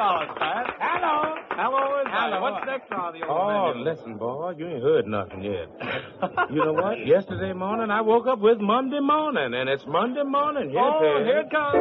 dollars, Pat. Hello. Hello, is Hello. What's next on the old Oh, menu? listen, boy, you ain't heard nothing yet. You know what? Yesterday morning, I woke up with Monday morning, and it's Monday morning. Yes, Oh, it is. here it comes.